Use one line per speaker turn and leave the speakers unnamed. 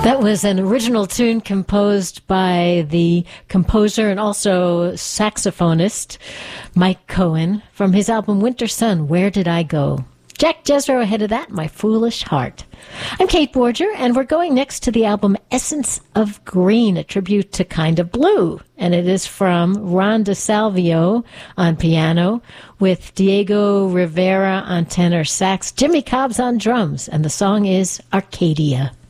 That was an original tune composed by the composer and also saxophonist Mike Cohen from his album Winter Sun, Where Did I Go? Jack Jezro ahead of that, My Foolish Heart. I'm Kate Borger, and we're going next to the album Essence of Green, a tribute to Kind of Blue. And it is from Ron DeSalvio on piano, with Diego Rivera on tenor sax, Jimmy Cobbs on drums, and the song is Arcadia.